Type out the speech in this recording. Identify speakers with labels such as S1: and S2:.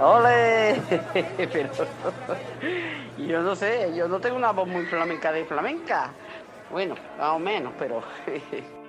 S1: ¡Ole! Pero yo no sé, yo no tengo una voz muy flamenca de flamenca. Bueno, más o menos, pero